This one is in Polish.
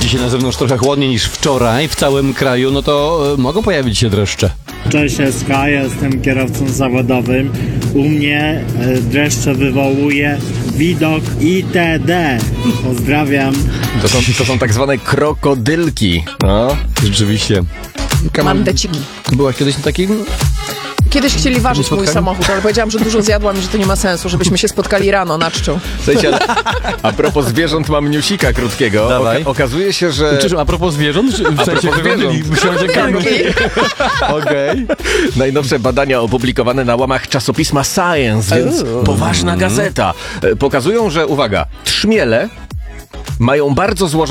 dzisiaj na zewnątrz trochę chłodniej niż wczoraj w całym kraju, no to mogą pojawić się dreszcze. Cześć, SK, jestem kierowcą zawodowym. U mnie dreszcze wywołuje widok itd. Pozdrawiam. To są tak zwane krokodylki. No. Rzeczywiście. Mandeciki. Byłaś kiedyś na takim? Kiedyś chcieli ważyć mój spotkaniu? samochód, ale powiedziałam, że dużo zjadłam i że to nie ma sensu, żebyśmy się spotkali rano na czczu. Słuchajcie, ale a propos zwierząt mam newsika krótkiego. Dawaj. Okazuje się, że... Czy, a propos zwierząt? W sensie propos zwierząt. Okej. Najnowsze badania opublikowane na łamach czasopisma Science, więc poważna gazeta. Pokazują, że, uwaga, trzmiele mają bardzo złożone